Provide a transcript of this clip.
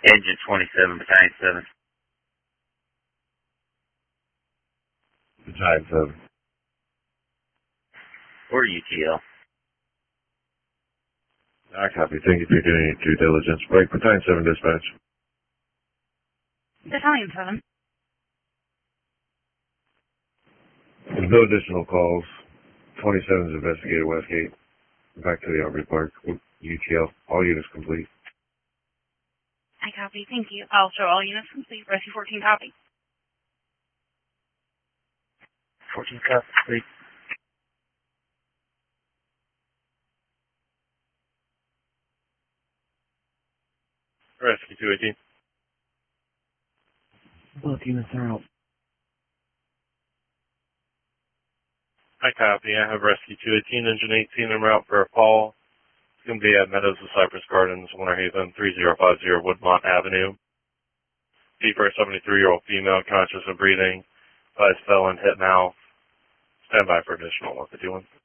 Engine 27, Battalion 7. Battalion 7. Or UTL. I copy. Thank you for doing your due diligence. Break Battalion 7 dispatch. Battalion 7. There's no additional calls. 27's investigated Westgate. Back to the Aubrey Park. UTL. All units complete. I copy. Thank you. I'll show all units complete. Rescue 14 copy. 14 copy, complete. Rescue 218. Both units are out. I copy. I have Rescue 218, Engine 18 en route for a call. It's going to be at Meadows of Cypress Gardens, Winter Haven, 3050 Woodmont Avenue. B for a 73-year-old female, conscious and breathing. Bias felon, hit mouth. Stand by for additional 151.